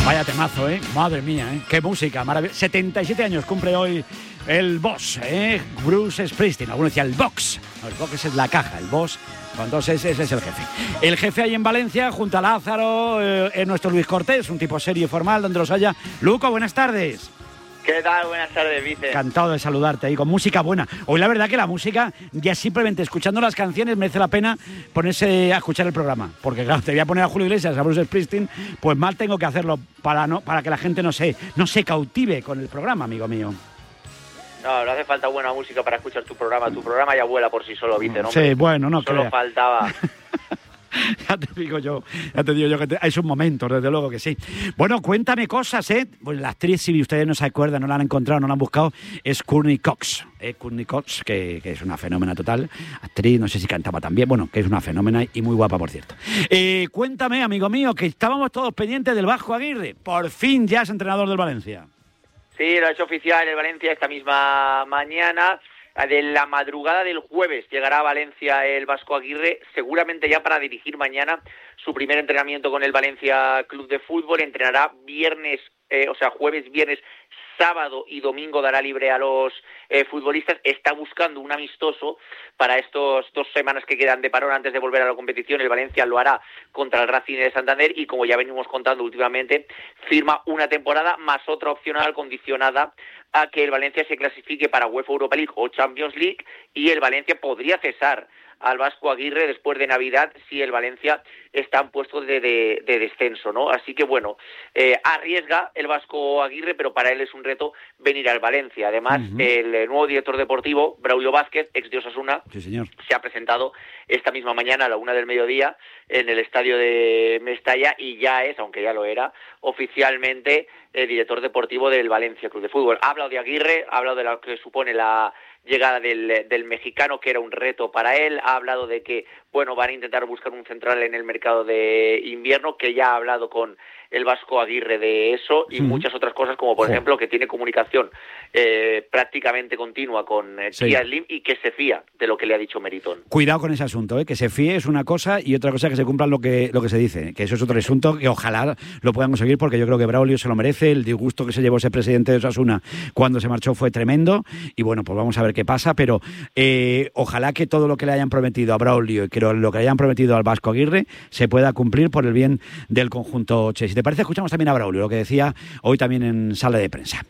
Vaya temazo, madre mía, qué música, maravillosa. 77 años cumple hoy el boss, Bruce Springsteen. Algunos decían el box. No, el box es la caja, el boss, entonces ese es el jefe. El jefe ahí en Valencia, junto a Lázaro, es nuestro Luis Cortés, un tipo serio y formal, donde los haya. Luco, buenas tardes. ¿Qué tal? Buenas tardes, Vice. Encantado de saludarte ahí, con música buena. Hoy la verdad que la música, ya simplemente escuchando las canciones, merece la pena ponerse a escuchar el programa. Porque claro, te voy a poner a Julio Iglesias, a Bruce Springsteen, pues mal tengo que hacerlo para que la gente no se cautive con el programa, amigo mío. No hace falta buena música para escuchar tu programa. Tu programa ya vuela por sí solo, Vice, ¿no? Sí, bueno, no solo faltaba... Ya te digo yo que hay sus momentos, desde luego que sí. Bueno, cuéntame cosas, Pues la actriz, si ustedes no se acuerdan, no la han encontrado, no la han buscado, es Courteney Cox. Courteney Cox, que es una fenómena total. Actriz, no sé si cantaba también, bueno, que es una fenómena y muy guapa, por cierto. Cuéntame, amigo mío, que estábamos todos pendientes del Vasco Aguirre. Por fin ya es entrenador del Valencia. Sí, lo ha hecho oficial el Valencia esta misma mañana. De la madrugada del jueves llegará a Valencia el Vasco Aguirre, seguramente ya para dirigir mañana su primer entrenamiento con el Valencia Club de Fútbol. Entrenará jueves, viernes, sábado y domingo dará libre a los futbolistas. Está buscando un amistoso para estos 2 semanas que quedan de parón antes de volver a la competición. El Valencia lo hará contra el Racing de Santander y, como ya venimos contando últimamente, firma una temporada más otra opcional condicionada a que el Valencia se clasifique para UEFA Europa League o Champions League, y el Valencia podría cesar al Vasco Aguirre después de Navidad si el Valencia está en puesto de descenso, ¿no? Así que bueno, arriesga el Vasco Aguirre, pero para él es un reto venir al Valencia. Además, el nuevo director deportivo, Braulio Vázquez, ex de Osasuna, sí, señor, se ha presentado esta misma mañana a la 1:00 p.m. en el estadio de Mestalla y ya es, aunque ya lo era, oficialmente el director deportivo del Valencia Club de Fútbol. Ha hablado de Aguirre, ha hablado de lo que supone la llegada del mexicano, que era un reto para él. Ha hablado de que, bueno, van a intentar buscar un central en el mercado de invierno, que ya ha hablado con el Vasco Aguirre de eso, y muchas otras cosas, como por ejemplo que tiene comunicación prácticamente continua con Kia Slim y que se fía de lo que le ha dicho Meritón. Cuidado con ese asunto, que se fíe es una cosa y otra cosa que se cumpla lo que se dice, que eso es otro asunto que ojalá lo puedan conseguir, porque yo creo que Braulio se lo merece. El disgusto que se llevó ese presidente de Osasuna cuando se marchó fue tremendo y bueno, pues vamos a ver qué pasa, pero ojalá que todo lo que le hayan prometido a Braulio y que lo que le hayan prometido al Vasco Aguirre se pueda cumplir por el bien del conjunto Che. Si te parece, escuchamos también a Braulio, lo que decía hoy también en sala de prensa.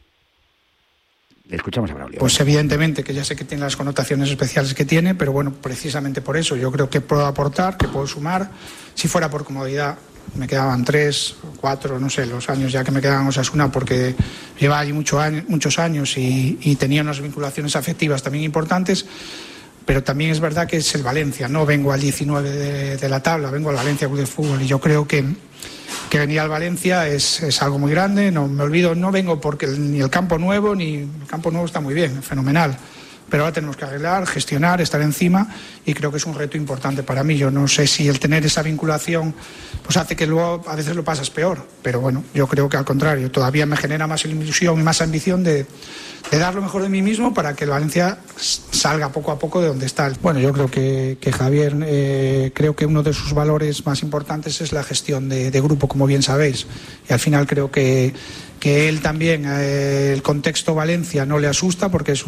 Le escuchamos a Braulio. Pues evidentemente que ya sé que tiene las connotaciones especiales que tiene, pero bueno, precisamente por eso yo creo que puedo aportar, que puedo sumar. Si fuera por comodidad, me quedaban 3, 4, no sé, los años ya que me quedaban en Osasuna, porque lleva allí muchos años y tenía unas vinculaciones afectivas también importantes, pero también es verdad que es el Valencia, no vengo al 19 de la tabla, vengo al Valencia Club de Fútbol, y yo creo que venir al Valencia es algo muy grande. No me olvido, no vengo porque ni el campo nuevo está muy bien, fenomenal, pero ahora tenemos que arreglar, gestionar, estar encima, y creo que es un reto importante para mí. Yo no sé si el tener esa vinculación pues hace que luego a veces lo pasas peor, pero bueno, yo creo que al contrario, todavía me genera más ilusión y más ambición de dar lo mejor de mí mismo para que el Valencia salga poco a poco de donde está. Bueno, yo creo que Javier, creo que uno de sus valores más importantes es la gestión de grupo, como bien sabéis, y al final creo que él también, el contexto Valencia no le asusta, porque es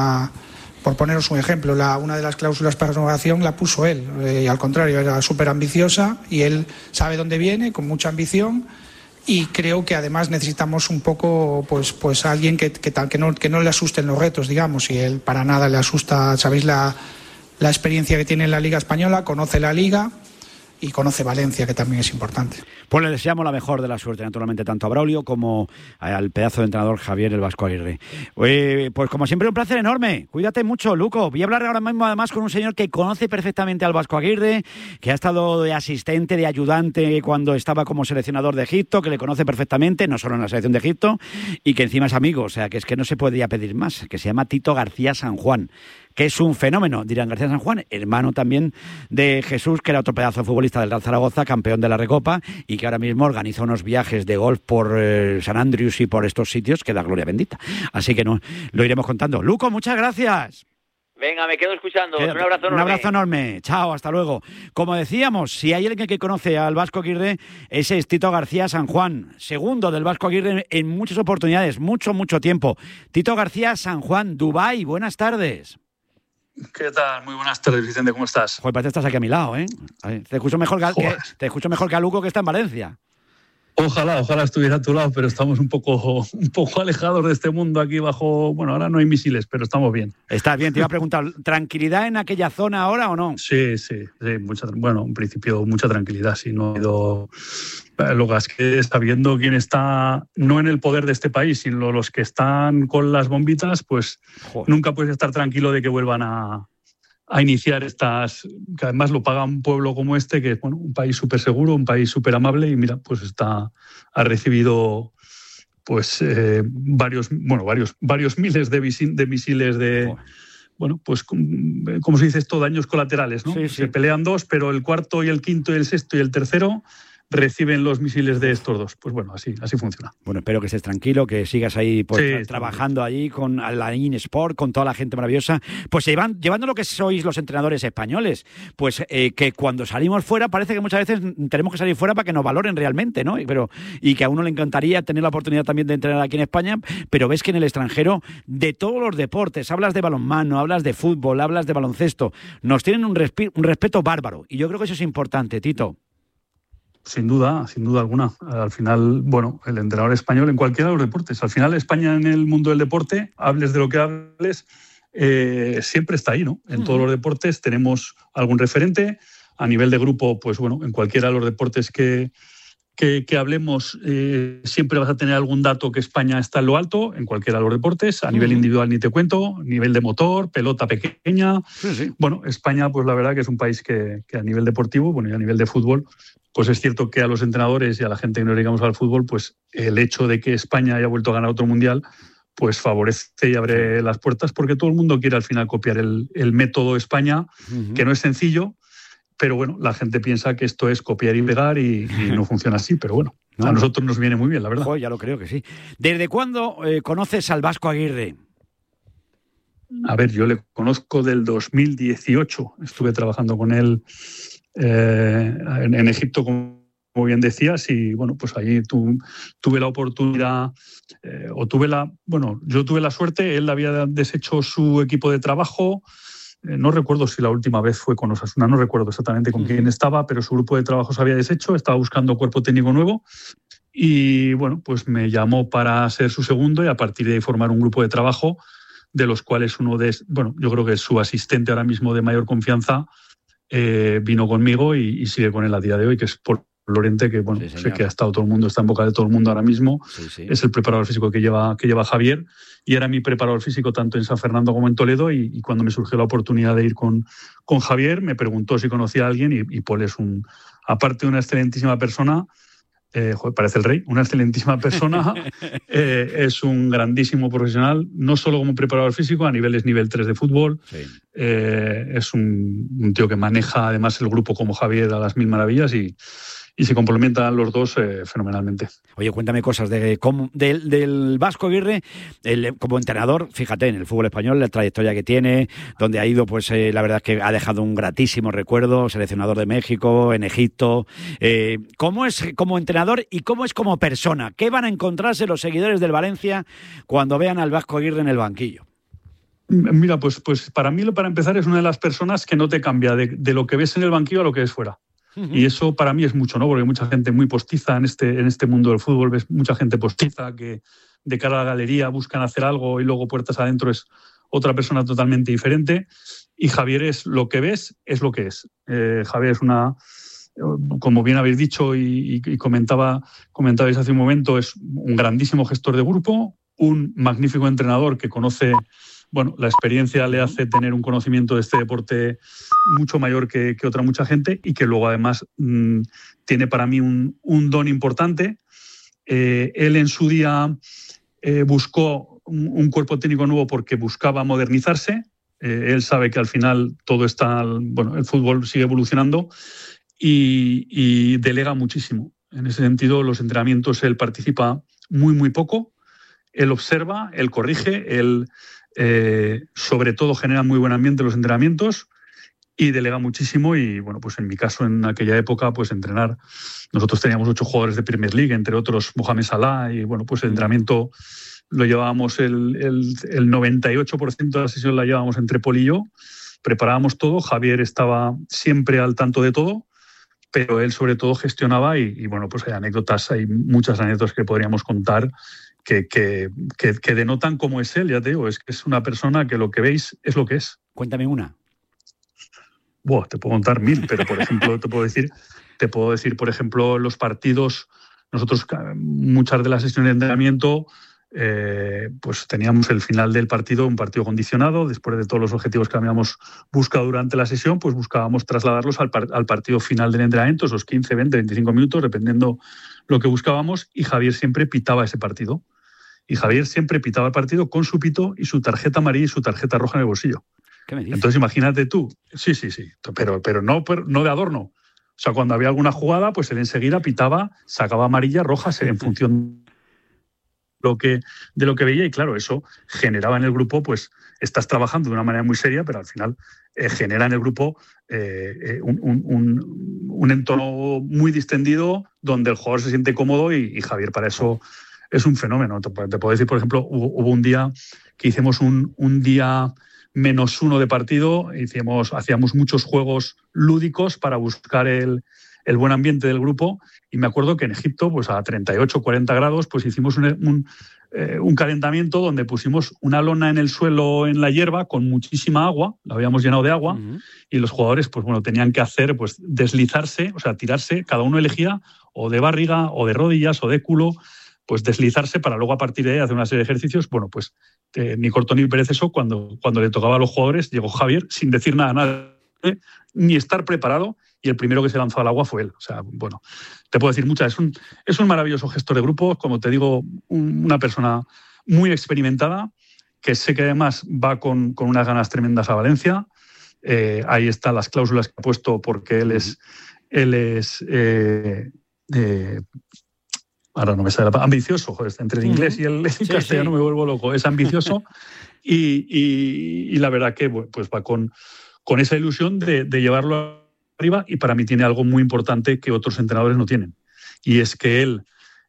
por poneros un ejemplo, una de las cláusulas para renovación la puso él, y al contrario, era súper ambiciosa, y él sabe dónde viene, con mucha ambición. Y creo que además necesitamos un poco pues alguien que no le asusten los retos, digamos, y él para nada le asusta. Sabéis la experiencia que tiene en la Liga Española, conoce la Liga y conoce Valencia, que también es importante. Pues le deseamos la mejor de la suerte, naturalmente, tanto a Braulio como al pedazo de entrenador Javier el Vasco Aguirre. Pues como siempre, un placer enorme. Cuídate mucho, Luco. Voy a hablar ahora mismo además con un señor que conoce perfectamente al Vasco Aguirre, que ha estado de asistente, de ayudante cuando estaba como seleccionador de Egipto, que le conoce perfectamente, no solo en la selección de Egipto, y que encima es amigo, o sea, que es que no se podía pedir más, que se llama Tito García San Juan, que es un fenómeno, dirán García San Juan, hermano también de Jesús, que era otro pedazo de futbolista del Real Zaragoza, campeón de la Recopa, y que ahora mismo organiza unos viajes de golf por San Andrews y por estos sitios que da gloria bendita. Así que no, lo iremos contando. Luco, muchas gracias. Venga, me quedo escuchando. Un abrazo enorme. Un abrazo enorme. Chao, hasta luego. Como decíamos, si hay alguien que conoce al Vasco Aguirre, ese es Tito García San Juan, segundo del Vasco Aguirre en muchas oportunidades, mucho tiempo. Tito García San Juan, Dubái, buenas tardes. ¿Qué tal? Muy buenas tardes, Vicente, ¿cómo estás? Joder, parece que estás aquí a mi lado, ¿eh? Te escucho mejor que a Luco, que está en Valencia. Ojalá estuviera a tu lado, pero estamos un poco alejados de este mundo aquí bajo... Bueno, ahora no hay misiles, pero estamos bien. Estás bien, te iba a preguntar, ¿tranquilidad en aquella zona ahora o no? Sí, en principio mucha tranquilidad, sí, no ha habido... Lo que es que sabiendo quién está, no en el poder de este país, sino los que están con las bombitas, pues nunca puedes estar tranquilo de que vuelvan a iniciar estas, que además lo paga un pueblo como este, que es un país súper seguro, un país súper amable, y mira, pues ha recibido pues varios miles de misiles de... Bueno, pues, como se dice esto, daños colaterales, ¿no? Sí. Se pelean dos, pero el cuarto y el quinto y el sexto y el tercero reciben los misiles de estos dos. Pues bueno, así funciona. Bueno, espero que estés tranquilo, que sigas ahí trabajando allí con la InSport, con toda la gente maravillosa. Pues llevando lo que sois los entrenadores españoles, pues que cuando salimos fuera parece que muchas veces tenemos que salir fuera para que nos valoren realmente, ¿no? Y que a uno le encantaría tener la oportunidad también de entrenar aquí en España, pero ves que en el extranjero, de todos los deportes, hablas de balonmano, hablas de fútbol, hablas de baloncesto, nos tienen un respeto bárbaro. Y yo creo que eso es importante, Tito. Sin duda alguna. Al final, el entrenador español en cualquiera de los deportes. Al final, España en el mundo del deporte, hables de lo que hables, siempre está ahí, ¿no? En todos los deportes tenemos algún referente. A nivel de grupo, pues en cualquiera de los deportes que hablemos, siempre vas a tener algún dato que España está en lo alto, en cualquiera de los deportes. A nivel individual ni te cuento, nivel de motor, pelota pequeña. Sí. Bueno, España, pues la verdad que es un país que a nivel deportivo, y a nivel de fútbol, pues es cierto que a los entrenadores y a la gente que nos dedicamos al fútbol, pues el hecho de que España haya vuelto a ganar otro mundial, pues favorece y abre las puertas, porque todo el mundo quiere al final copiar el método España, que no es sencillo, pero la gente piensa que esto es copiar y pegar y no funciona así, pero a nosotros nos viene muy bien, la verdad. Ya lo creo que sí. ¿Desde cuándo conoces al Vasco Aguirre? A ver, yo le conozco del 2018, estuve trabajando con él en Egipto, como bien decías, y pues allí tuve la oportunidad, yo tuve la suerte, él había deshecho su equipo de trabajo, no recuerdo si la última vez fue con Osasuna, no recuerdo exactamente con quién estaba, pero su grupo de trabajo se había deshecho, estaba buscando cuerpo técnico nuevo, y pues me llamó para ser su segundo y a partir de ahí formar un grupo de trabajo, de los cuales yo creo que es su asistente ahora mismo de mayor confianza, vino conmigo y sigue con él a día de hoy, que es por Lorente, que sé que ha estado todo el mundo, está en boca de todo el mundo ahora mismo. Sí. Es el preparador físico que lleva Javier, y era mi preparador físico tanto en San Fernando como en Toledo, y cuando me surgió la oportunidad de ir con Javier, me preguntó si conocía a alguien, y Paul es aparte de una excelentísima persona, parece el rey, una excelentísima persona, es un grandísimo profesional, no solo como preparador físico, a nivel 3 de fútbol. Sí. Es un tío que maneja además el grupo como Javier a las mil maravillas, y se complementan los dos fenomenalmente. Oye, cuéntame cosas del Vasco Aguirre como entrenador. Fíjate, en el fútbol español, la trayectoria que tiene, donde ha ido, pues la verdad es que ha dejado un gratísimo recuerdo, seleccionador de México, en Egipto. ¿Cómo es como entrenador y cómo es como persona? ¿Qué van a encontrarse los seguidores del Valencia cuando vean al Vasco Aguirre en el banquillo? Mira, pues para mí, para empezar, es una de las personas que no te cambia de lo que ves en el banquillo a lo que ves fuera. Y eso para mí es mucho, ¿no? Porque hay mucha gente muy postiza en este mundo del fútbol, ves mucha gente postiza que de cara a la galería buscan hacer algo y luego puertas adentro es otra persona totalmente diferente. Y Javier es lo que ves, es lo que es. Javier es como bien habéis dicho y comentabais hace un momento, es un grandísimo gestor de grupo, un magnífico entrenador que conoce... la experiencia le hace tener un conocimiento de este deporte mucho mayor que otra mucha gente, y que luego además tiene para mí un don importante. Él en su día buscó un cuerpo técnico nuevo porque buscaba modernizarse. Él sabe que al final todo está... el fútbol sigue evolucionando y delega muchísimo. En ese sentido, los entrenamientos él participa muy, muy poco. Él observa, él corrige, él sobre todo genera muy buen ambiente en los entrenamientos y delega muchísimo. Y bueno, pues en mi caso, en aquella época, pues entrenar, nosotros teníamos 8 jugadores de Premier League, entre otros Mohamed Salah, y bueno, pues el entrenamiento lo llevábamos, el 98% de la sesión la llevábamos entre Pol y yo, preparábamos todo, Javier estaba siempre al tanto de todo, pero él sobre todo gestionaba y bueno, pues hay muchas anécdotas que podríamos contar que denotan cómo es él, ya te digo, es que es una persona que lo que veis es lo que es. Cuéntame una. Buah, te puedo contar 1000, pero por ejemplo te puedo decir, por ejemplo, los partidos, nosotros muchas de las sesiones de entrenamiento, pues teníamos el final del partido, un partido condicionado, después de todos los objetivos que habíamos buscado durante la sesión, pues buscábamos trasladarlos al partido final del entrenamiento, esos 15, 20, 25 minutos, dependiendo lo que buscábamos, y Javier siempre pitaba ese partido. Y Javier siempre pitaba el partido con su pito y su tarjeta amarilla y su tarjeta roja en el bolsillo. ¿Qué me dices? Entonces imagínate tú, sí, pero no de adorno. O sea, cuando había alguna jugada, pues él enseguida pitaba, sacaba amarillas, rojas en función de lo que veía, y claro, eso generaba en el grupo, pues estás trabajando de una manera muy seria, pero al final genera en el grupo un entorno muy distendido donde el jugador se siente cómodo y Javier para eso es un fenómeno. Te puedo decir, por ejemplo, hubo un día que hicimos un día -1 de partido, hacíamos muchos juegos lúdicos para buscar el buen ambiente del grupo, y me acuerdo que en Egipto, pues a 38, 40 grados, pues hicimos un calentamiento donde pusimos una lona en el suelo, en la hierba, con muchísima agua, la habíamos llenado de agua, y los jugadores, pues bueno, tenían que hacer, pues deslizarse, o sea, tirarse, cada uno elegía o de barriga, o de rodillas, o de culo, pues deslizarse para luego a partir de ahí hacer una serie de ejercicios. Bueno, pues ni corto ni perezoso, cuando le tocaba a los jugadores, llegó Javier sin decir nada, ni estar preparado, y el primero que se lanzó al agua fue él. O sea, bueno, te puedo decir muchas. Es un maravilloso gestor de grupos, como te digo, una persona muy experimentada, que sé que además va con unas ganas tremendas a Valencia. Ahí están las cláusulas que ha puesto, porque él es ahora no me sale ambicioso, joder, entre el inglés y el castellano me vuelvo loco. Es ambicioso y la verdad que pues va con esa ilusión de llevarlo arriba, y para mí tiene algo muy importante que otros entrenadores no tienen, y es que él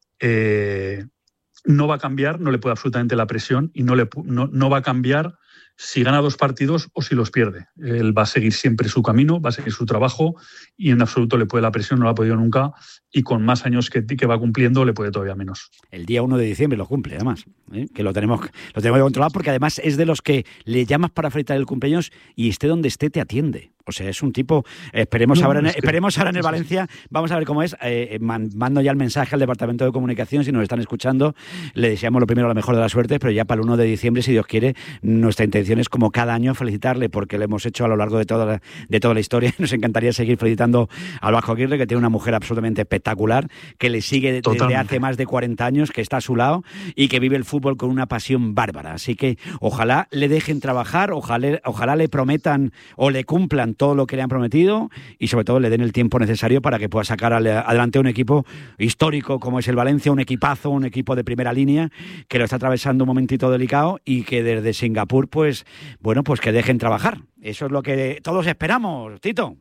no va a cambiar, no le puede absolutamente la presión, y no va a cambiar si gana 2 partidos o si los pierde. Él va a seguir siempre su camino, va a seguir su trabajo, y en absoluto le puede la presión, no la ha podido nunca, y con más años que va cumpliendo le puede todavía menos. El día 1 de diciembre lo cumple, además, que lo tenemos controlado, porque además es de los que le llamas para felicitar el cumpleaños y esté donde esté te atiende. O sea, es un tipo, esperemos ahora en el Valencia, vamos a ver cómo es. Mando ya el mensaje al Departamento de Comunicación, si nos están escuchando, le deseamos lo primero, lo mejor de la suerte, pero ya para el 1 de diciembre, si Dios quiere, nuestra intención es, como cada año, felicitarle, porque lo hemos hecho a lo largo de toda la historia. Nos encantaría seguir felicitando al Vasco Aguirre, que tiene una mujer absolutamente espectacular, que le sigue desde hace más de 40 años, que está a su lado y que vive el fútbol con una pasión bárbara. Así que ojalá le dejen trabajar, ojalá le prometan o le cumplan todo lo que le han prometido, y sobre todo le den el tiempo necesario para que pueda sacar adelante un equipo histórico como es el Valencia, un equipazo, un equipo de primera línea que lo está atravesando un momentito delicado, y que desde Singapur, pues bueno, pues que dejen trabajar. Eso es lo que todos esperamos, Tito.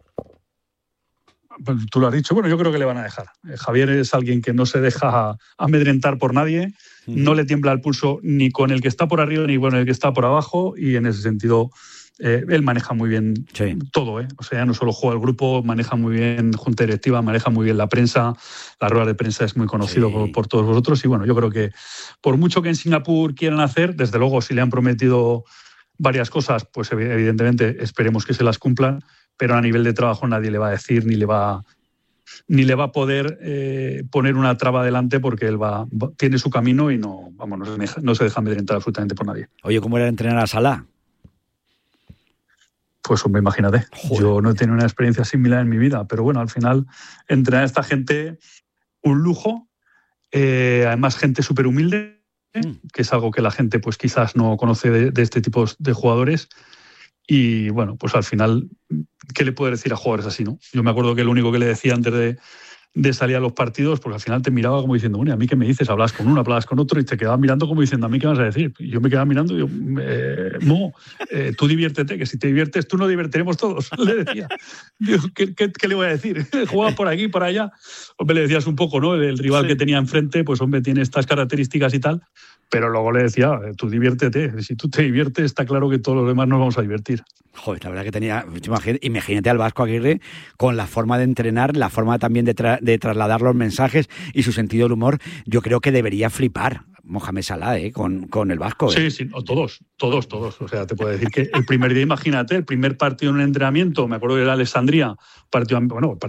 Pues tú lo has dicho. Bueno, yo creo que le van a dejar. Javier es alguien que no se deja amedrentar por nadie, no le tiembla el pulso ni con el que está por arriba ni con el que está por abajo, y en ese sentido él maneja muy bien todo, O sea, no solo juega el grupo, maneja muy bien junta directiva, maneja muy bien la prensa, la rueda de prensa es muy conocido por todos vosotros, y bueno, yo creo que por mucho que en Singapur quieran hacer, desde luego si le han prometido varias cosas, pues evidentemente esperemos que se las cumplan, pero a nivel de trabajo nadie le va a decir ni le va a poder poner una traba delante, porque él tiene su camino y no se deja amedrentar absolutamente por nadie. Oye, ¿cómo era entrenar a Salah? Pues hombre, imagínate. Joder. Yo no he tenido una experiencia similar en mi vida, pero bueno, al final entrenar a esta gente, un lujo, además gente súper humilde, que es algo que la gente pues quizás no conoce de este tipo de jugadores. Y bueno, pues al final, ¿qué le puedo decir a jugadores así, no? Yo me acuerdo que lo único que le decía antes de de salir a los partidos, porque al final te miraba como diciendo, bueno, ¿a mí qué me dices? Hablabas con uno, hablabas con otro y te quedabas mirando como diciendo, ¿a mí qué vas a decir? Y yo me quedaba mirando y yo, no, tú diviértete, que si te diviertes tú nos divertiremos todos, le decía. Digo, ¿qué le voy a decir? Juega por aquí, por allá. Hombre, le decías un poco, ¿no? El rival que tenía enfrente, pues hombre, tiene estas características y tal, pero luego le decía, tú diviértete, si tú te diviertes está claro que todos los demás nos vamos a divertir. Joder, la verdad que tenía... Imagínate al Vasco Aguirre con la forma de entrenar, la forma también de trasladar los mensajes y su sentido del humor. Yo creo que debería flipar Mohamed Salah, con el Vasco. Sí, no, todos. O sea, te puedo decir que el primer día, imagínate, el primer partido en un entrenamiento, me acuerdo de la Alessandria, partido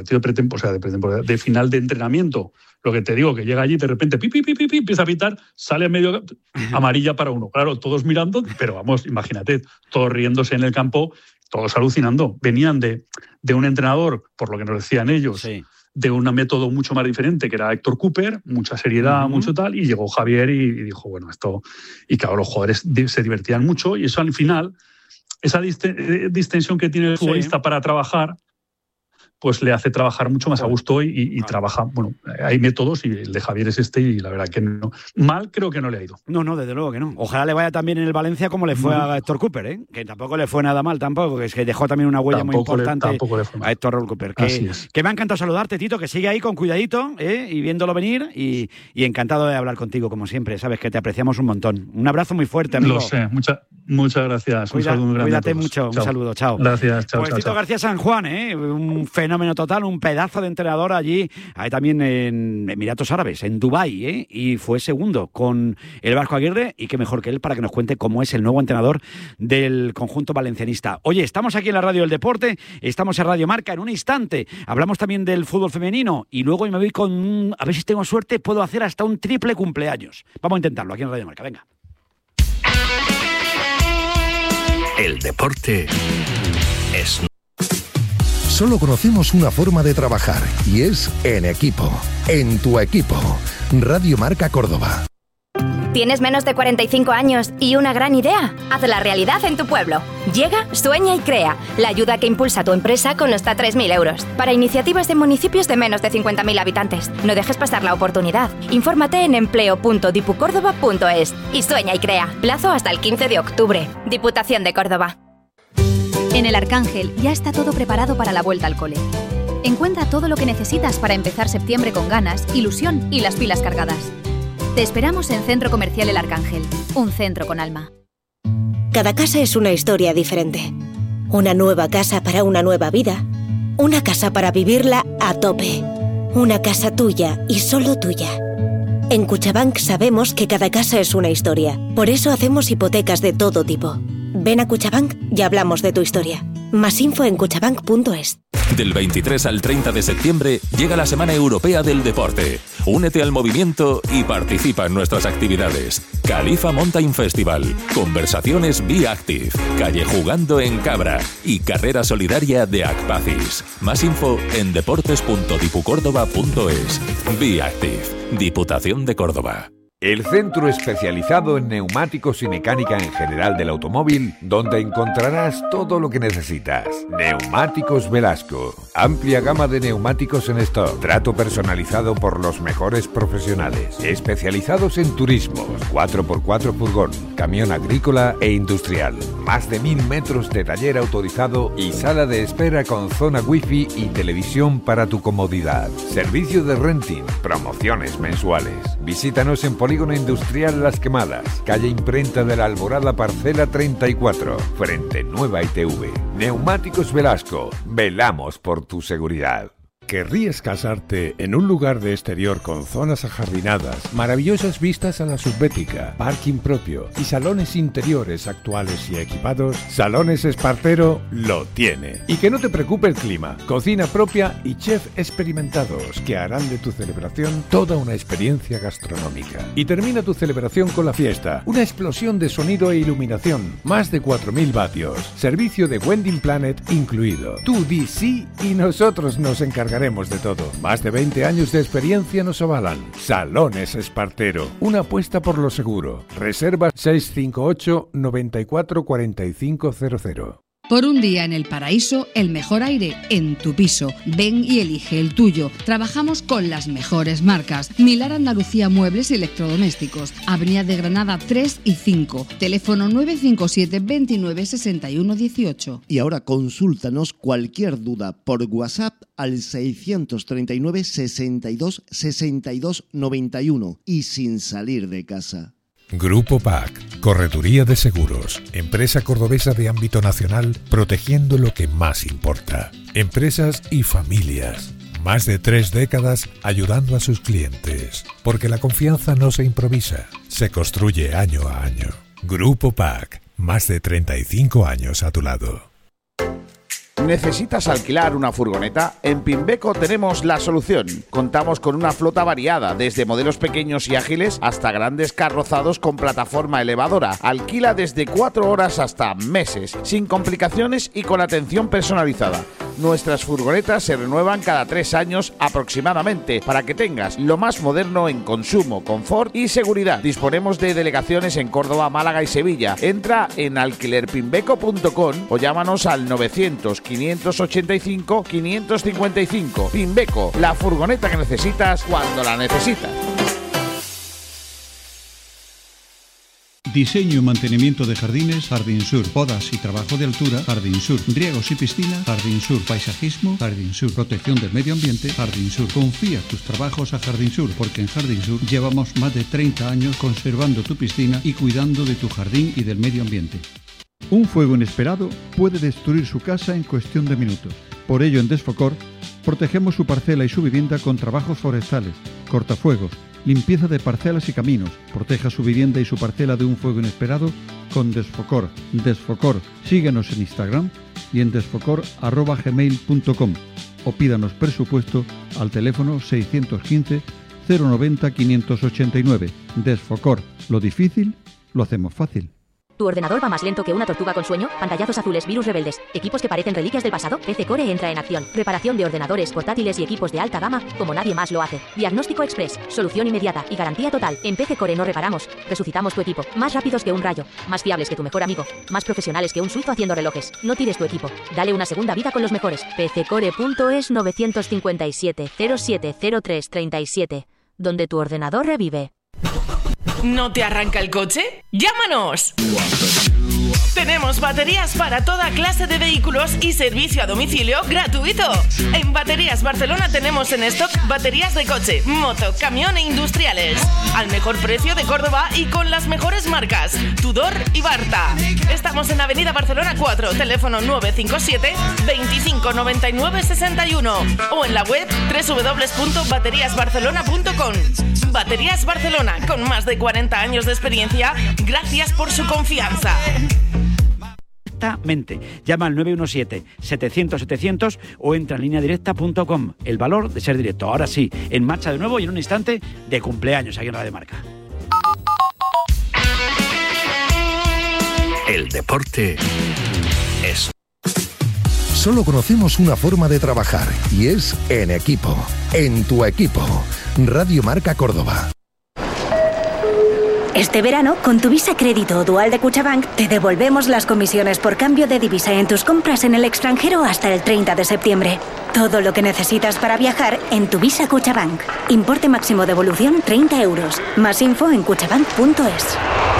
de final de entrenamiento. Lo que te digo, que llega allí de repente, empieza a pitar, sale a medio amarilla para uno. Claro, todos mirando, pero vamos, imagínate, todos riéndose en el campo, todos alucinando. Venían de un entrenador, por lo que nos decían ellos, de un método mucho más diferente, que era Héctor Cooper, mucha seriedad, mucho tal, y llegó Javier y dijo, bueno, esto... Y claro, los jugadores se divertían mucho y eso al final, esa distensión que tiene el futbolista para trabajar, pues le hace trabajar mucho más a gusto y trabaja. Bueno, hay métodos y el de Javier es este y la verdad que no. Mal creo que no le ha ido. No, desde luego que no. Ojalá le vaya también en el Valencia como le fue a Héctor Cooper, que tampoco le fue nada mal tampoco, que es que dejó también una huella muy importante a Héctor Cooper. Que me ha encantado saludarte, Tito, que sigue ahí con cuidadito y viéndolo venir y encantado de hablar contigo como siempre. Sabes que te apreciamos un montón. Un abrazo muy fuerte, amigo. Lo sé, muchas gracias. Un saludo muy grande. Cuídate mucho, chao. Un saludo, chao. Gracias, chao. Pues Tito García San Juan, un fenómeno total, un pedazo de entrenador allí, también en Emiratos Árabes, en Dubái, y fue segundo con el Vasco Aguirre, y qué mejor que él para que nos cuente cómo es el nuevo entrenador del conjunto valencianista. Oye, estamos aquí en la Radio del Deporte, estamos en Radio Marca, en un instante hablamos también del fútbol femenino y luego me voy con, a ver si tengo suerte, puedo hacer hasta un triple cumpleaños. Vamos a intentarlo aquí en Radio Marca, venga. El deporte es... Solo conocemos una forma de trabajar y es en equipo. En tu equipo. Radio Marca Córdoba. ¿Tienes menos de 45 años y una gran idea? Hazla realidad en tu pueblo. Llega, sueña y crea. La ayuda que impulsa tu empresa con hasta 3.000 euros. Para iniciativas de municipios de menos de 50.000 habitantes. No dejes pasar la oportunidad. Infórmate en empleo.dipucórdoba.es y sueña y crea. Plazo hasta el 15 de octubre. Diputación de Córdoba. En el Arcángel ya está todo preparado para la vuelta al cole. Encuentra todo lo que necesitas para empezar septiembre con ganas, ilusión y las pilas cargadas. Te esperamos en Centro Comercial El Arcángel, un centro con alma. Cada casa es una historia diferente. Una nueva casa para una nueva vida. Una casa para vivirla a tope. Una casa tuya y solo tuya. En Cuchabank sabemos que cada casa es una historia. Por eso hacemos hipotecas de todo tipo. Ven a Cuchabank y hablamos de tu historia. Más info en cuchabank.es. Del 23 al 30 de septiembre llega la Semana Europea del Deporte. Únete al movimiento y participa en nuestras actividades. Califa Mountain Festival, conversaciones Be Active, calle jugando en Cabra y carrera solidaria de Acpacis. Más info en deportes.dipucórdoba.es. Be Active, Diputación de Córdoba. El centro especializado en neumáticos y mecánica en general del automóvil, donde encontrarás todo lo que necesitas. Neumáticos Velasco. Amplia gama de neumáticos en stock. Trato personalizado por los mejores profesionales. Especializados en turismos, 4x4 furgón, camión agrícola e industrial. Más de 1000 metros de taller autorizado y sala de espera con zona wifi y televisión para tu comodidad. Servicio de renting, promociones mensuales. Visítanos en Polígono Industrial Las Quemadas, calle Imprenta de la Alborada, parcela 34, frente Nueva ITV. Neumáticos Velasco, velamos por tu seguridad. ¿Querrías casarte en un lugar de exterior con zonas ajardinadas, maravillosas vistas a la subbética, parking propio y salones interiores actuales y equipados? Salones Espartero lo tiene. Y que no te preocupe el clima, cocina propia y chef experimentados que harán de tu celebración toda una experiencia gastronómica. Y termina tu celebración con la fiesta, una explosión de sonido e iluminación, más de 4.000 vatios, servicio de Wedding Planet incluido. Tú di sí y nosotros nos encargaremos de todo. Más de 20 años de experiencia nos avalan. Salones Espartero, una apuesta por lo seguro. Reserva 658 94 4500. Por un día en el paraíso, el mejor aire en tu piso. Ven y elige el tuyo. Trabajamos con las mejores marcas. Milar Andalucía Muebles y Electrodomésticos. Avenida de Granada 3 y 5. Teléfono 957 29 61 18. Y ahora consúltanos cualquier duda por WhatsApp al 639 62 62 91 y sin salir de casa. Grupo PAC, Correduría de Seguros, empresa cordobesa de ámbito nacional, protegiendo lo que más importa. Empresas y familias. Más de 3 décadas ayudando a sus clientes. Porque la confianza no se improvisa, se construye año a año. Grupo PAC, más de 35 años a tu lado. ¿Necesitas alquilar una furgoneta? En Pimbeco tenemos la solución. Contamos con una flota variada, desde modelos pequeños y ágiles hasta grandes carrozados con plataforma elevadora. Alquila desde 4 horas hasta meses, sin complicaciones y con atención personalizada. Nuestras furgonetas se renuevan cada 3 años aproximadamente, para que tengas lo más moderno en consumo, confort y seguridad. Disponemos de delegaciones en Córdoba, Málaga y Sevilla. Entra en alquilerpimbeco.com o llámanos al 900 585 555. Pimbeco, la furgoneta que necesitas cuando la necesitas. Diseño y mantenimiento de jardines, Jardín Sur. Podas y trabajo de altura, Jardín Sur. Riegos y piscina, Jardín Sur. Paisajismo, Jardín Sur. Protección del medio ambiente, Jardín Sur. Confía tus trabajos a Jardín Sur, porque en Jardín Sur llevamos más de 30 años conservando tu piscina y cuidando de tu jardín y del medio ambiente. Un fuego inesperado puede destruir su casa en cuestión de minutos. Por ello, en Desfocor, protegemos su parcela y su vivienda con trabajos forestales, cortafuegos, limpieza de parcelas y caminos. Proteja su vivienda y su parcela de un fuego inesperado con Desfocor. Desfocor. Síguenos en Instagram y en desfocor@gmail.com o pídanos presupuesto al teléfono 615 090 589. Desfocor. Lo difícil lo hacemos fácil. ¿Tu ordenador va más lento que una tortuga con sueño? Pantallazos azules, virus rebeldes, equipos que parecen reliquias del pasado. PC Core entra en acción. Reparación de ordenadores, portátiles y equipos de alta gama como nadie más lo hace. Diagnóstico express, solución inmediata y garantía total. En PC Core no reparamos, resucitamos tu equipo. Más rápidos que un rayo, más fiables que tu mejor amigo, más profesionales que un suizo haciendo relojes. No tires tu equipo, dale una segunda vida con los mejores. pccore.es 957 0703 37, donde tu ordenador revive. ¿No te arranca el coche? ¡Llámanos! Tenemos baterías para toda clase de vehículos y servicio a domicilio gratuito. En Baterías Barcelona tenemos en stock baterías de coche, moto, camión e industriales. Al mejor precio de Córdoba y con las mejores marcas, Tudor y Barta. Estamos en Avenida Barcelona 4, teléfono 957 25 99 61 o en la web www.bateriasbarcelona.com. Baterías Barcelona, con más de 40 años de experiencia, gracias por su confianza. Exactamente. Llama al 917-700-700 o entra en lineadirecta.com. El valor de ser directo. Ahora sí, en marcha de nuevo y en un instante de cumpleaños aquí en Radio Marca. El deporte es... Solo conocemos una forma de trabajar y es en equipo. En tu equipo. Radio Marca Córdoba. Este verano, con tu Visa Crédito o Dual de Cuchabank, te devolvemos las comisiones por cambio de divisa en tus compras en el extranjero hasta el 30 de septiembre. Todo lo que necesitas para viajar en tu Visa Cuchabank. Importe máximo de devolución 30 euros. Más info en cuchabank.es.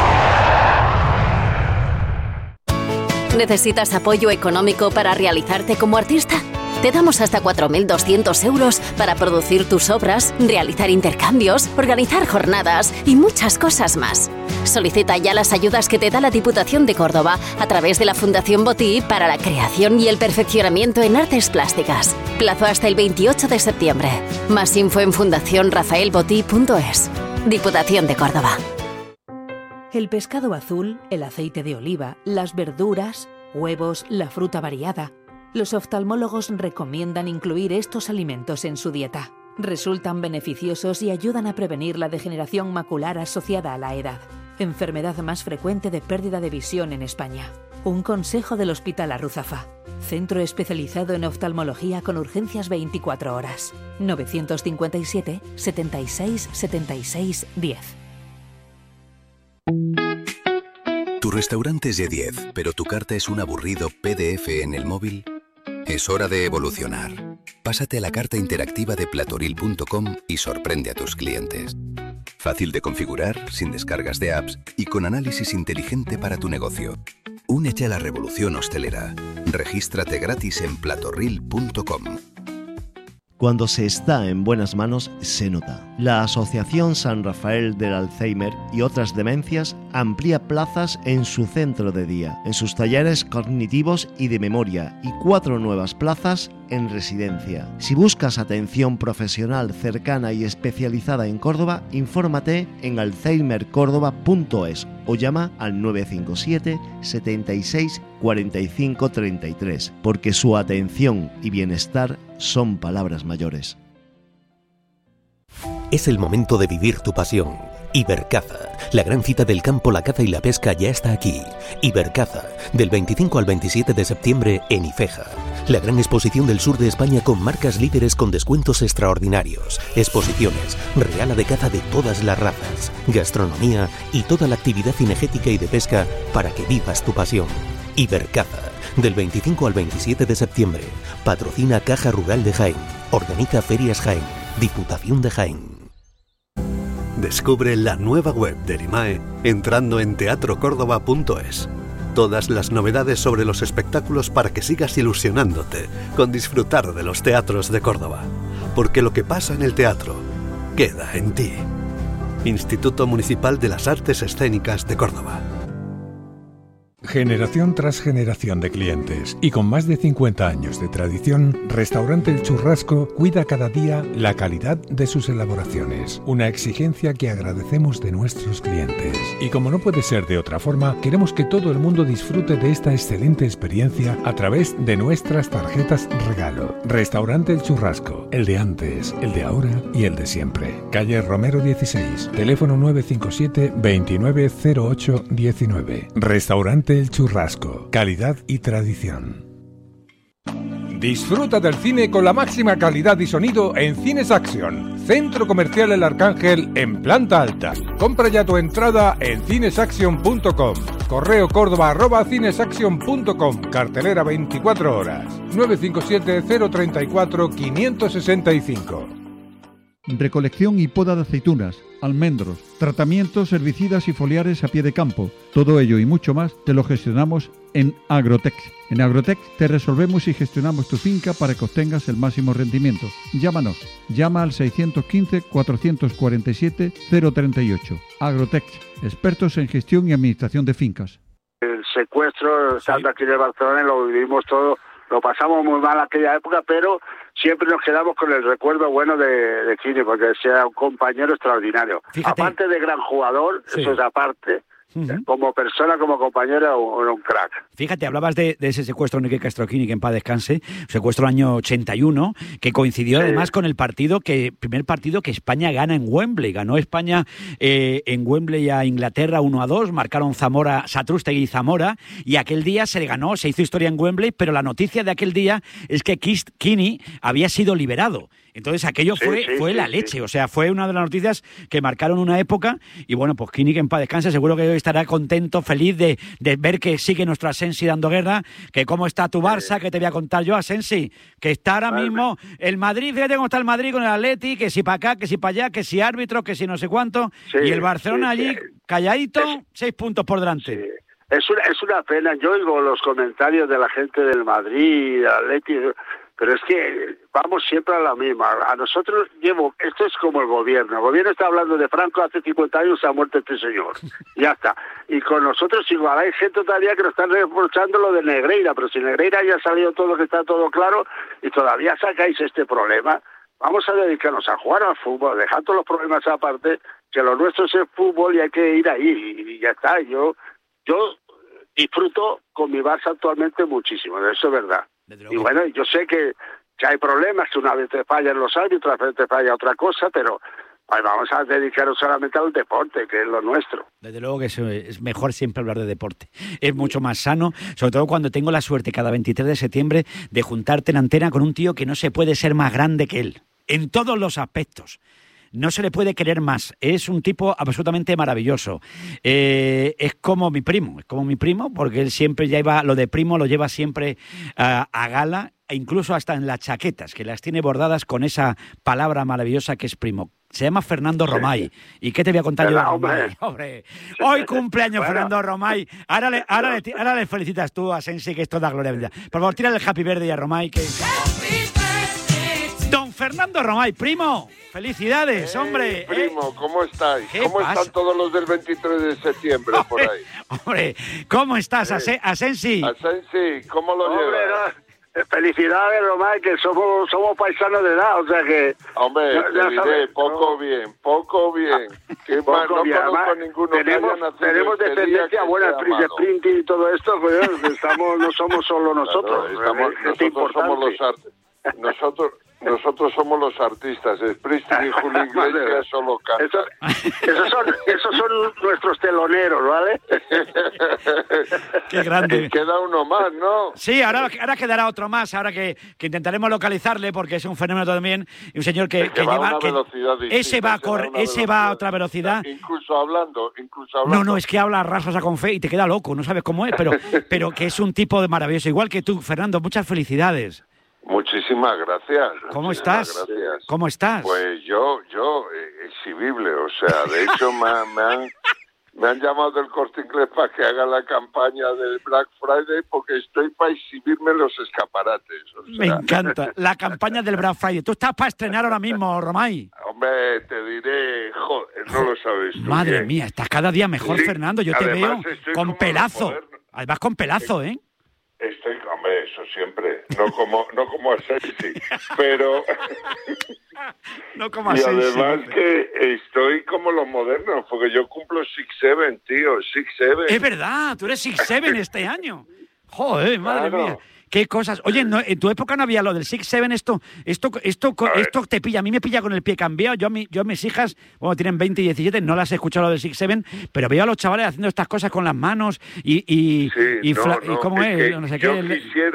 ¿Necesitas apoyo económico para realizarte como artista? Te damos hasta 4.200 euros para producir tus obras, realizar intercambios, organizar jornadas y muchas cosas más. Solicita ya las ayudas que te da la Diputación de Córdoba a través de la Fundación Botí para la creación y el perfeccionamiento en artes plásticas. Plazo hasta el 28 de septiembre. Más info en fundacionrafaelbotí.es. Diputación de Córdoba. El pescado azul, el aceite de oliva, las verduras, huevos, la fruta variada. Los oftalmólogos recomiendan incluir estos alimentos en su dieta. Resultan beneficiosos y ayudan a prevenir la degeneración macular asociada a la edad, enfermedad más frecuente de pérdida de visión en España. Un consejo del Hospital Arruzafa, centro especializado en oftalmología con urgencias 24 horas. 957 76 76 10. Tu restaurante es de 10, pero tu carta es un aburrido PDF en el móvil. Es hora de evolucionar. Pásate a la carta interactiva de platoril.com y sorprende a tus clientes. Fácil de configurar, sin descargas de apps y con análisis inteligente para tu negocio. Únete a la revolución hostelera. Regístrate gratis en platoril.com. Cuando se está en buenas manos, se nota. La Asociación San Rafael del Alzheimer y otras demencias amplía plazas en su centro de día, en sus talleres cognitivos y de memoria, y 4 nuevas plazas en residencia. Si buscas atención profesional cercana y especializada en Córdoba, infórmate en alzheimercordoba.es o llama al 957 76 45 33, porque su atención y bienestar son palabras mayores. Es el momento de vivir tu pasión. Ibercaza, la gran cita del campo, la caza y la pesca ya está aquí. Ibercaza, del 25 al 27 de septiembre en Ifeja. La gran exposición del sur de España con marcas líderes con descuentos extraordinarios. Exposiciones, regala de caza de todas las razas, gastronomía y toda la actividad cinegética y de pesca para que vivas tu pasión. Ibercaza, del 25 al 27 de septiembre. Patrocina Caja Rural de Jaén. Organiza Ferias Jaén. Diputación de Jaén. Descubre la nueva web de Erimae entrando en teatrocórdoba.es. Todas las novedades sobre los espectáculos para que sigas ilusionándote con disfrutar de los teatros de Córdoba. Porque lo que pasa en el teatro queda en ti. Instituto Municipal de las Artes Escénicas de Córdoba. Generación tras generación de clientes y con más de 50 años de tradición, Restaurante El Churrasco cuida cada día la calidad de sus elaboraciones, una exigencia que agradecemos de nuestros clientes. Y como no puede ser de otra forma, queremos que todo el mundo disfrute de esta excelente experiencia a través de nuestras tarjetas regalo. Restaurante El Churrasco, el de antes, el de ahora y el de siempre. Calle Romero 16, teléfono 957 290819. Restaurante El Churrasco, calidad y tradición. Disfruta del cine con la máxima calidad y sonido en Cines Action, Centro Comercial El Arcángel en planta alta. Compra ya tu entrada en cinesaction.com. Correo Córdoba@cinesaction.com. Cartelera 24 horas. 957 034 565. Recolección y poda de aceitunas, almendros, tratamientos herbicidas y foliares a pie de campo. Todo ello y mucho más te lo gestionamos en Agrotex. En Agrotex te resolvemos y gestionamos tu finca para que obtengas el máximo rendimiento. Llámanos. Llama al 615-447-038. Agrotex, expertos en gestión y administración de fincas. El secuestro, estando aquí en Barcelona, lo vivimos todo. Lo pasamos muy mal aquella época, pero siempre nos quedamos con el recuerdo bueno de Kini, porque sea un compañero extraordinario. Fíjate. Aparte de gran jugador, sí. Eso es aparte. Como persona, como compañero, era un crack. Fíjate, hablabas de ese secuestro de Enrique Castroquini, que en paz descanse, secuestro del año 81, que coincidió además con el primer partido que España gana en Wembley. Ganó España en Wembley a Inglaterra 1-2, marcaron Satrústegui y Zamora, y aquel día se hizo historia en Wembley, pero la noticia de aquel día es que Kini había sido liberado. Entonces aquello fue la leche, o sea, fue una de las noticias que marcaron una época, y bueno, pues Kini, que en paz descanse, seguro que hoy estará contento, feliz de ver que sigue nuestro Asensi dando guerra, que cómo está tu Barça, que te voy a contar yo, Asensi, que está ahora mismo el Madrid, fíjate cómo está el Madrid con el Atleti, que si para acá, que si para allá, que si árbitro, que si no sé cuánto, y el Barcelona allí, calladito, 6 puntos por delante. Sí. Es una pena, yo oigo los comentarios de la gente del Madrid, del Atleti, pero es que vamos siempre a la misma. A nosotros esto es como el gobierno está hablando de Franco, hace 50 años se ha muerto este señor, ya está. Y con nosotros igual, hay gente todavía que nos están reprochando lo de Negreira, pero si Negreira ya ha salido todo, que está todo claro, y todavía sacáis este problema. Vamos a dedicarnos a jugar al fútbol, dejar todos los problemas aparte, que lo nuestro es el fútbol y hay que ir ahí, y ya está. Yo disfruto con mi Barça actualmente muchísimo, eso es verdad. Y bueno, yo sé que hay problemas, que una vez te fallan los árbitros, otra vez te falla otra cosa, pero vamos a dedicarnos solamente al deporte, que es lo nuestro. Desde luego que es mejor siempre hablar de deporte. Es mucho más sano, sobre todo cuando tengo la suerte cada 23 de septiembre de juntarte en antena con un tío que no se puede ser más grande que él, en todos los aspectos. no se le puede querer más. Es un tipo absolutamente maravilloso. Es como mi primo, porque él siempre lleva, lo de primo lo lleva siempre a gala, e incluso hasta en las chaquetas, que las tiene bordadas con esa palabra maravillosa que es primo. Se llama Fernando Romay. ¿Y qué te voy a contar yo de Romay? Hombre, hoy cumpleaños Fernando Romay. Ahora le felicitas tú a Sensi, que es toda gloria bendita. Por favor, tírale el happy birthday a Romay. Don Fernando Romay, primo, felicidades, hombre. Primo, ¿cómo estáis? ¿Cómo pasa? están todos los del 23 de septiembre por ahí? Hombre, ¿cómo estás, Asensi? Asensi, ¿cómo lo llevas? Felicidades, Romay, que somos paisanos de edad, o sea que... Hombre, te diré, poco bien. Qué mal, no conozco ninguno que haya nacido tenemos descendencia buena, de Sprinting y todo esto, pues no somos solo nosotros. Claro, nosotros somos los artes. Nosotros somos los artistas, Springsteen y Julio Iglesias solo cantan. Esos son nuestros teloneros, ¿vale? Qué grande. Y queda uno más, ¿no? Sí, ahora quedará otro más, ahora que intentaremos localizarle, porque es un fenómeno también, y un señor que va lleva... a una velocidad distinta, ese va a otra velocidad. Incluso hablando. No, es que habla rasas a con fe y te queda loco, no sabes cómo es, pero que es un tipo de maravilloso, igual que tú, Fernando, muchas felicidades. Muchísimas gracias. ¿Cómo estás? Gracias. ¿Cómo estás? Pues yo exhibible, o sea, de hecho me han llamado del Corte Inglés para que haga la campaña del Black Friday porque estoy para exhibirme en los escaparates. O sea. Me encanta, la campaña del Black Friday. Tú estás para estrenar ahora mismo, Romay. Hombre, te diré, joder, no lo sabes tú. Madre mía, estás cada día mejor, sí, Fernando, yo te veo con pelazo. Además con pelazo, ¿eh? Hombre, eso siempre, no como a Sensi, pero no como a y Sensi. además que estoy como los modernos, porque yo cumplo 6-7, tío, 6-7. Es verdad, tú eres 6-7 este año. Joder, madre mía. Qué cosas. Oye, en tu época no había lo del 6-7, esto te pilla. A mí me pilla con el pie cambiado. Yo a mis hijas, bueno, tienen 20 y 17, no las he escuchado lo del 6-7, pero veo a los chavales haciendo estas cosas con las manos y cómo es, no sé qué. Yo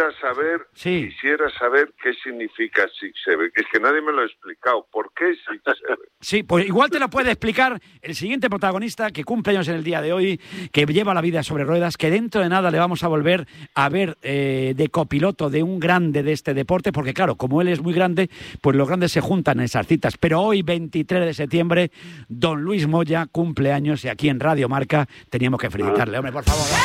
quisiera saber qué significa 6-7. Es que nadie me lo ha explicado. ¿Por qué 6-7? Sí, pues igual te lo puede explicar el siguiente protagonista que cumple años en el día de hoy, que lleva la vida sobre ruedas, que dentro de nada le vamos a volver a ver de copiloto de un grande de este deporte, porque claro, como él es muy grande, pues los grandes se juntan en esas citas. Pero hoy, 23 de septiembre, don Luis Moya cumple años y aquí en Radio Marca teníamos que felicitarle. Hombre, por favor.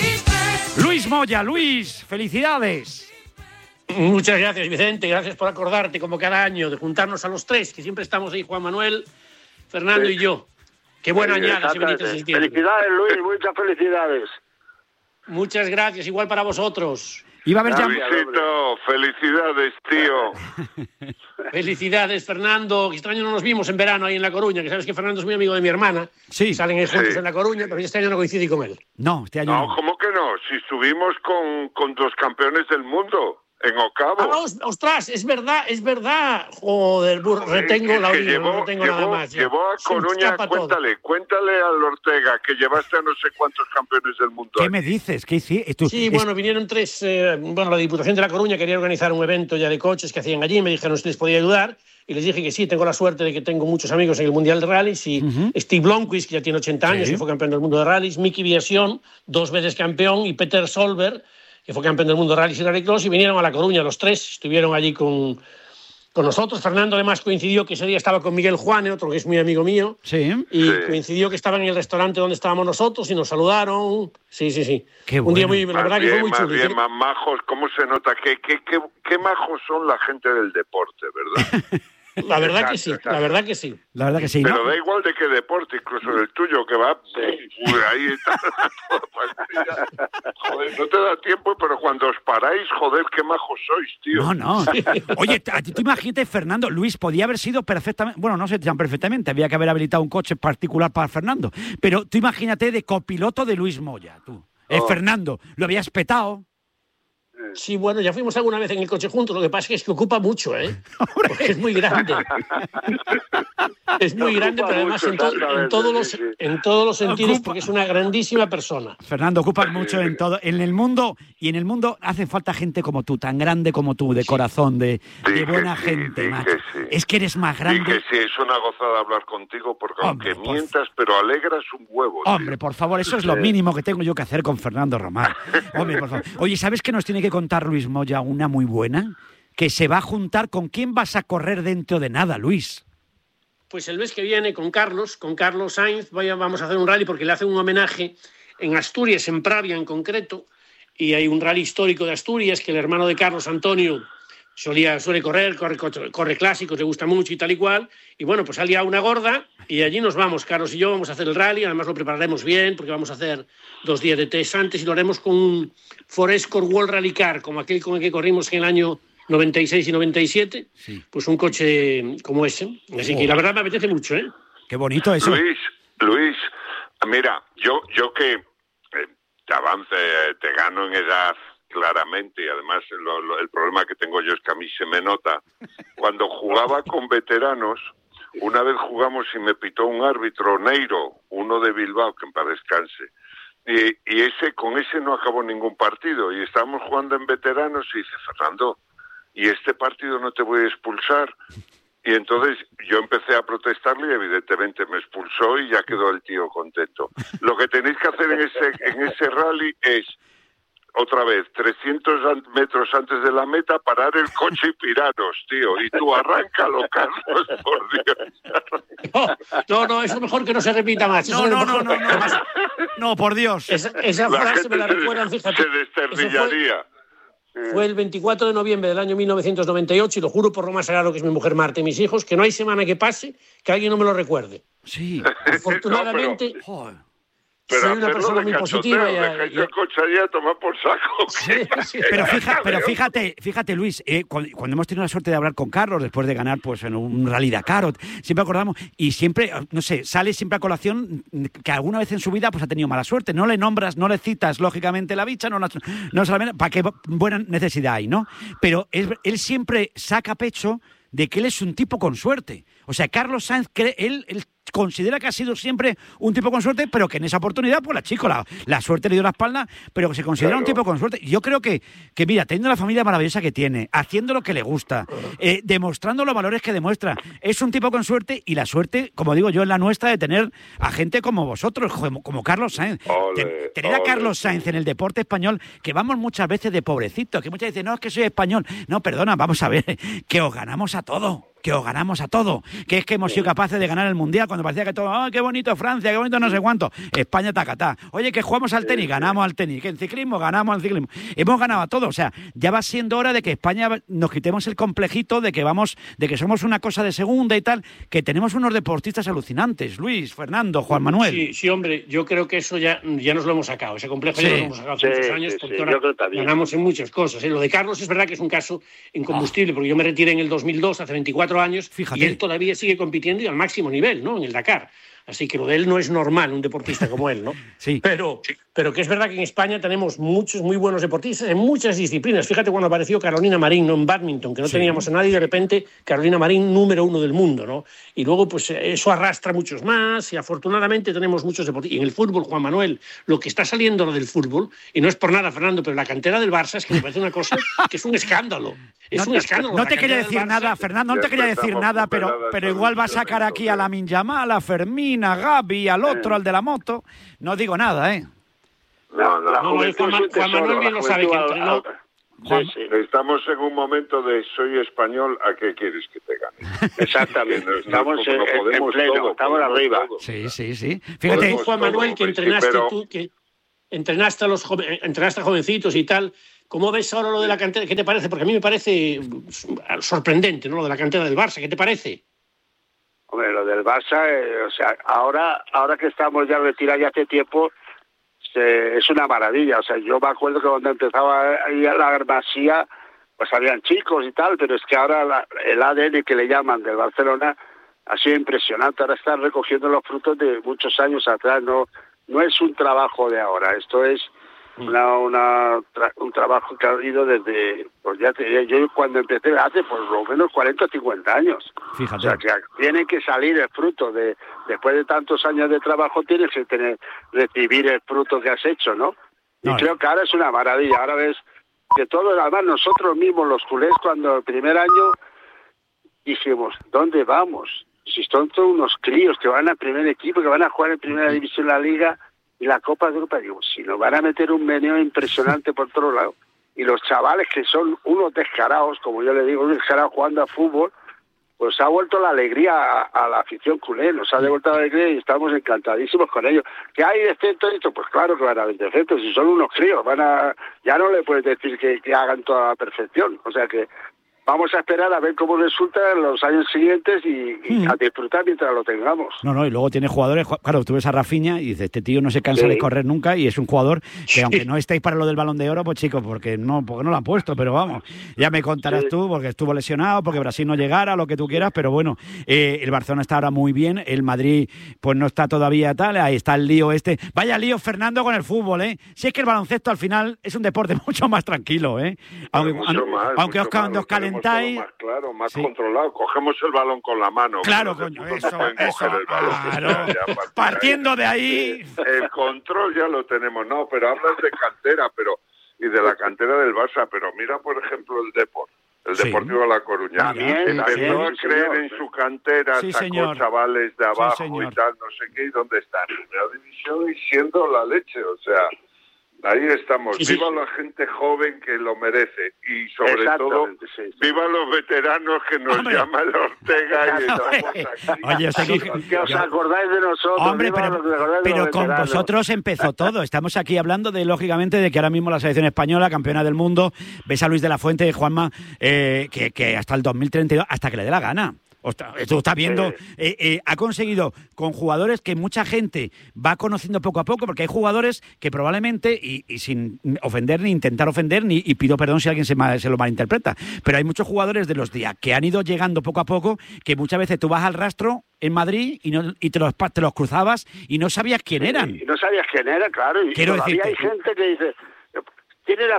Luis Moya, Luis, felicidades. Muchas gracias, Vicente. Gracias por acordarte, como cada año, de juntarnos a los tres, que siempre estamos ahí, Juan Manuel, Fernando y yo. Qué buena añada ese 23 de septiembre. Felicidades, Luis, muchas felicidades. Muchas gracias, igual para vosotros. Iba a haber Luisito, felicidades, tío. Felicidades, Fernando. Qué extraño no nos vimos en verano ahí en La Coruña, que sabes que Fernando es muy amigo de mi hermana. Sí. Salen juntos en La Coruña, pero este año no coincidí con él. No, este año no. No, ¿cómo que no? Si estuvimos con dos campeones del mundo. En Ocavo. ¡Ostras! Es verdad. Joder, retengo la orilla, no retengo nada más. Llevó a Coruña, cuéntale al Ortega que llevaste a no sé cuántos campeones del mundo. ¿Qué me dices? ¿Qué hiciste? Sí, bueno, vinieron tres. La Diputación de La Coruña quería organizar un evento ya de coches que hacían allí. Me dijeron si les podía ayudar. Y les dije que sí, tengo la suerte de que tengo muchos amigos en el Mundial de Rallys. Y Steve Blomqvist, que ya tiene 80 años, que fue campeón del mundo de rallys. Mickey Viasion, 2 veces campeón. Y Peter Solberg, que fue campeón del mundo de rallys y rallycross, y vinieron a La Coruña los tres, estuvieron allí con nosotros. Fernando además coincidió que ese día estaba con Miguel Juane, otro que es muy amigo mío, coincidió que estaba en el restaurante donde estábamos nosotros y nos saludaron. Sí. Qué bueno. Un día la verdad que fue muy chulo. Más majos, ¿cómo se nota? Qué majos son la gente del deporte, ¿verdad? La verdad que sí. La verdad que sí. Pero ¿no? da igual de qué deporte, incluso del tuyo, que va ahí está. Joder, no te da tiempo, pero cuando os paráis, joder, qué majos sois, tío. No. Oye, tú imagínate, Fernando, Luis podía haber sido perfectamente, bueno, no sé tan perfectamente, había que haber habilitado un coche particular para Fernando, pero tú imagínate de copiloto de Luis Moya, tú. Fernando, lo habías petado. Sí, bueno, ya fuimos alguna vez en el coche juntos, lo que pasa es que ocupa mucho, ¿eh? Porque es muy grande. Es muy grande, pero además en todos los sentidos, porque es una grandísima persona. Fernando, ocupas mucho en todo, en el mundo, y en el mundo hace falta gente como tú, tan grande como tú, de corazón, de buena gente, macho. Es que eres más grande. Y que sí, es una gozada hablar contigo, porque aunque mientas, pero alegras un huevo. Hombre, por favor, eso es lo mínimo que tengo yo que hacer con Fernando Román. Hombre, por favor. Oye, ¿sabes qué nos tiene que contar Luis Moya? Una muy buena, que se va a juntar. ¿Con quién vas a correr dentro de nada, Luis? Pues el mes que viene con Carlos Sainz, vamos a hacer un rally porque le hacen un homenaje en Asturias, en Pravia en concreto, y hay un rally histórico de Asturias que el hermano de Carlos, Antonio, suele corre clásicos, le gusta mucho y tal y cual, y bueno, pues salía una gorda y allí nos vamos, Carlos y yo, vamos a hacer el rally, además lo prepararemos bien porque vamos a hacer 2 días de test antes y lo haremos con un Forescore World Rally Car, como aquel con el que corrimos en el año 96 y 97, pues un coche como ese. Así que la verdad me apetece mucho, ¿eh? Qué bonito eso. Luis, mira, yo que te gano en edad claramente, y además el problema que tengo yo es que a mí se me nota. Cuando jugaba con veteranos, una vez jugamos y me pitó un árbitro, Neiro, uno de Bilbao, que en paz descanse, y con ese no acabó ningún partido, y estábamos jugando en veteranos y dice, Fernando, y este partido no te voy a expulsar. Y entonces yo empecé a protestarle y evidentemente me expulsó y ya quedó el tío contento. Lo que tenéis que hacer en ese rally es, otra vez, 300 metros antes de la meta, parar el coche y piraros, tío. Y tú arráncalo, Carlos, por Dios. No, eso mejor que no se repita más. No, por Dios. Esa frase me la recuerdan, fíjate. Se desterdillaría. Fue el 24 de noviembre del año 1998 y lo juro por lo más sagrado que es mi mujer Marta y mis hijos, que no hay semana que pase que alguien no me lo recuerde. Sí. Afortunadamente, pero soy una persona muy positiva. Dejáis el coche allí a tomar por saco. Sí. Pero fíjate, Luis, cuando hemos tenido la suerte de hablar con Carlos después de ganar pues en un Rally Dakar, siempre acordamos, y siempre, no sé, sale siempre a colación que alguna vez en su vida pues ha tenido mala suerte. No le nombras, no le citas, lógicamente, la bicha, no solamente, para qué buena necesidad hay, ¿no? Pero él siempre saca pecho de que él es un tipo con suerte. O sea, Carlos Sainz, él considera que ha sido siempre un tipo con suerte, pero que en esa oportunidad, pues la suerte le dio la espalda, pero que se considera un tipo con suerte. Yo creo que mira, teniendo la familia maravillosa que tiene, haciendo lo que le gusta, demostrando los valores que demuestra, es un tipo con suerte, y la suerte, como digo yo, es la nuestra de tener a gente como vosotros, como Carlos Sainz. Tener a Carlos Sainz en el deporte español, que vamos muchas veces de pobrecito, que muchas veces dicen, no, es que soy español. No, perdona, vamos a ver, que os ganamos a todo. Que es que hemos sido capaces de ganar el Mundial cuando parecía que todo, qué bonito Francia, qué bonito no sé cuánto, España tacatá. Oye, que jugamos al tenis, ganamos al tenis, que en ciclismo ganamos al ciclismo. Hemos ganado a todo, o sea, ya va siendo hora de que España nos quitemos el complejito de que somos una cosa de segunda y tal, que tenemos unos deportistas alucinantes, Luis, Fernando, Juan Manuel. Sí, hombre, yo creo que eso ya nos lo hemos sacado, ese complejo ya nos lo hemos sacado hace muchos años, porque ahora ganamos en muchas cosas. Lo de Carlos es verdad que es un caso incombustible, porque yo me retiré en el 2002, hace 24 años, fíjate. Y él todavía sigue compitiendo y al máximo nivel, ¿no? En el Dakar. Así que lo de él no es normal, un deportista como él, ¿no? Sí. Pero que es verdad que en España tenemos muchos muy buenos deportistas en muchas disciplinas. Fíjate cuando apareció Carolina Marín, ¿no? En bádminton, que no teníamos a nadie, y de repente Carolina Marín, número 1 del mundo, ¿no? Y luego, pues eso arrastra muchos más, y afortunadamente tenemos muchos deportistas. Y en el fútbol, Juan Manuel, lo que está saliendo del fútbol, y no es por nada, Fernando, pero la cantera del Barça es que me parece una cosa que es un escándalo. Un escándalo. No te quería decir nada, Fernando, no te quería decir nada, pero igual va a sacar aquí a Lamine Yamal, a Fermín, a Gavi, al otro, al de la moto. No digo nada, ¿eh? No, Juan Manuel bien lo sabe que entrenó. Estamos en un momento de soy español, ¿a qué quieres que te gane? Exactamente, estamos en pleno, estamos arriba. Sí. Fíjate, Juan Manuel, que entrenaste tú, que entrenaste a jovencitos y tal. ¿Cómo ves ahora lo de la cantera? ¿Qué te parece? Porque a mí me parece sorprendente, ¿no? Lo de la cantera del Barça. ¿Qué te parece? Hombre, lo del Barça, o sea, ahora que estamos ya retirados ya hace tiempo, es una maravilla. O sea, yo me acuerdo que cuando empezaba ahí a la Masía, pues habían chicos y tal, pero es que ahora el ADN que le llaman del Barcelona ha sido impresionante. Ahora están recogiendo los frutos de muchos años atrás. No es un trabajo de ahora. Esto es un trabajo que ha habido desde, pues ya te diré, yo cuando empecé hace por lo menos 40 o 50 años. Fíjate. O sea, que tiene que salir el fruto después de tantos años de trabajo, tienes que recibir el fruto que has hecho, ¿no? Y creo que ahora es una maravilla. Ahora ves que todos, además nosotros mismos, los culés, cuando el primer año dijimos, ¿dónde vamos? Si son todos unos críos que van al primer equipo, que van a jugar en primera división la Liga y la Copa de Europa, digo, si nos van a meter un meneo impresionante por todos lados. Y los chavales que son unos descarados, como yo le digo, unos descarados jugando a fútbol, pues ha vuelto la alegría a la afición culé, nos ha devuelto la alegría y estamos encantadísimos con ellos. ¿Que hay defectos y esto? Pues claro que van a haber defectos, si son unos críos, ya no le puedes decir que hagan toda la perfección, o sea que vamos a esperar a ver cómo resulta en los años siguientes y a disfrutar mientras lo tengamos. No, y luego tiene jugadores, claro, tú ves a Rafinha y dices, este tío no se cansa de correr nunca y es un jugador que aunque no estéis para lo del Balón de Oro, pues chicos, porque no lo han puesto, pero vamos, ya me contarás tú, porque estuvo lesionado, porque Brasil no llegara, lo que tú quieras, pero bueno, el Barcelona está ahora muy bien, el Madrid pues no está todavía tal, ahí está el lío este. Vaya lío, Fernando, con el fútbol, ¿eh? Si es que el baloncesto al final es un deporte mucho más tranquilo, ¿eh? Aunque os calentáis. Más claro, más controlado. Cogemos el balón con la mano. Claro, coño, eso. Claro. Partiendo de ahí. El control ya lo tenemos, no, pero hablas de cantera, y de la cantera del Barça, pero mira, por ejemplo, el Deportivo de La Coruña. Empezó a creer en su cantera, sacó chavales de abajo y tal, no sé qué, y dónde están. En primera división y siendo la leche, o sea. Ahí estamos. Viva la gente joven que lo merece y sobre todo viva los veteranos que nos llama el Ortega y estamos aquí. Oye, que os acordáis de nosotros. Hombre, pero con vosotros empezó todo. Estamos aquí hablando lógicamente de que ahora mismo la selección española, campeona del mundo, ves a Luis de la Fuente, Juanma, que hasta el 2032, hasta que le dé la gana. Tú estás viendo, ha conseguido con jugadores que mucha gente va conociendo poco a poco, porque hay jugadores que probablemente, y sin ofender ni intentar ofender, y pido perdón si alguien se lo malinterpreta, pero hay muchos jugadores de los días que han ido llegando poco a poco, que muchas veces tú vas al rastro en Madrid y te los cruzabas y no sabías quién eran. Y no sabías quién era, claro, y quiero todavía decirte, hay gente que dice, ¿quién era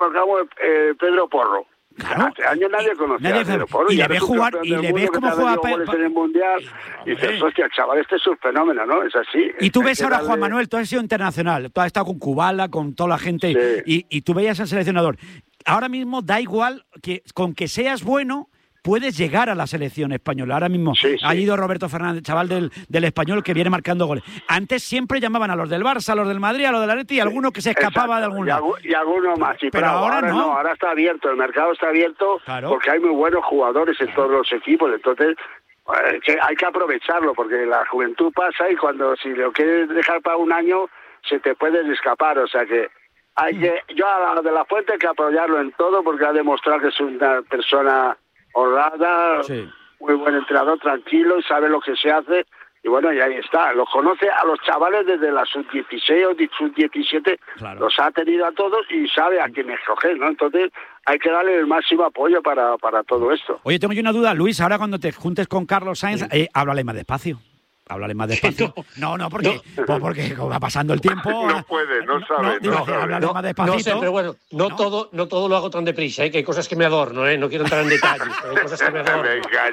Pedro Porro? Claro. Hace años nadie conocía a Pedro Porro. Y le ves jugar, y le ves cómo juega en el Mundial, y dices, hostia, el chaval este es un fenómeno, ¿no? Es así. Y tú ves ahora, Juan Manuel, tú has sido internacional, tú has estado con Kubala, con toda la gente, y tú veías al seleccionador. Ahora mismo da igual que con que seas bueno, puedes llegar a la selección española. Ahora mismo ha ido Roberto Fernández, chaval del Español, que viene marcando goles. Antes siempre llamaban a los del Barça, a los del Madrid, a los del Atleti, y alguno que se escapaba de algún lado. Y alguno más. Pero ahora no, ahora está abierto, el mercado está abierto, porque hay muy buenos jugadores en todos los equipos. Entonces hay que aprovecharlo, porque la juventud pasa y si lo quieres dejar para un año, se te pueden escapar. O sea que yo a De la Fuente hay que apoyarlo en todo, porque ha demostrado que es una persona honrada, muy buen entrenador, tranquilo, y sabe lo que se hace, y bueno, y ahí está, los conoce a los chavales desde la sub-16 o sub-17, los ha tenido a todos y sabe a quién escoger, ¿no? Entonces hay que darle el máximo apoyo para todo esto. Oye, tengo yo una duda, Luis, ahora cuando te juntes con Carlos Sainz, háblale más despacio. Háblale más despacio. Porque como va pasando el tiempo. No puede, no sabe. Háblale más despacito. No sé, pero bueno, no todo lo hago tan deprisa, que hay cosas que me adorno, no quiero entrar en detalles, pero hay cosas que me adorno.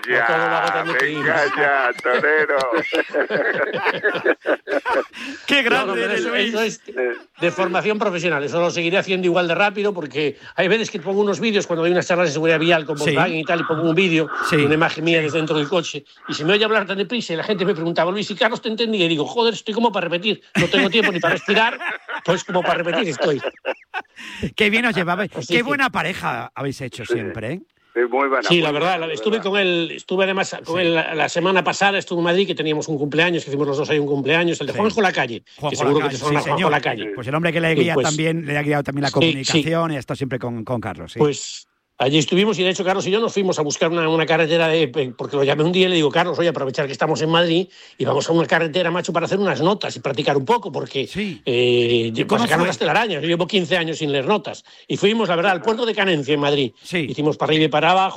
Venga ya, torero. Qué grande eres, Luis. Eso es de formación profesional, eso lo seguiré haciendo igual de rápido, porque hay veces que pongo unos vídeos cuando doy unas charlas de seguridad vial con Volkswagen y tal, y pongo un vídeo, una imagen mía desde dentro del coche, y se me oye hablar tan deprisa y la gente me pregunta, Luis, y Carlos te entendí, y digo, joder, estoy como para repetir, no tengo tiempo ni para respirar, pues como para repetir estoy. Qué bien os llevabais, qué buena pareja habéis hecho siempre, ¿eh? Muy buena. Sí, la verdad, estuve con él, además con él la semana pasada, estuve en Madrid, que teníamos un cumpleaños, que hicimos los dos ahí un cumpleaños, el de Juanjo Lacalle, que seguro que te suena Juanjo Lacalle. Pues el hombre que le ha guiado también la comunicación y está siempre con Carlos. Pues allí estuvimos y de hecho Carlos y yo nos fuimos a buscar una carretera porque lo llamé un día y le digo, Carlos, oye, aprovechar que estamos en Madrid y vamos a una carretera, macho, para hacer unas notas y practicar un poco, porque para sacar las telarañas. Yo llevo 15 años sin leer notas. Y fuimos, la verdad, al puerto de Canencia en Madrid. Hicimos para arriba y para abajo.